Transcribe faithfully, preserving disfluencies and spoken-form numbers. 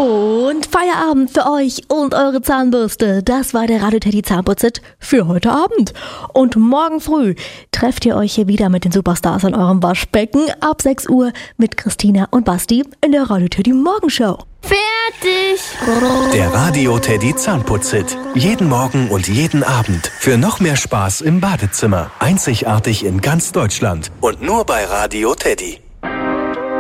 Und Feierabend für euch und eure Zahnbürste. Das war der Radio Teddy Zahnputzit für heute Abend. Und morgen früh trefft ihr euch hier wieder mit den Superstars an eurem Waschbecken ab sechs Uhr mit Christina und Basti in der Radio Teddy Morgenshow. Fertig! Der Radio Teddy Zahnputzit. Jeden Morgen und jeden Abend. Für noch mehr Spaß im Badezimmer. Einzigartig in ganz Deutschland. Und nur bei Radio Teddy.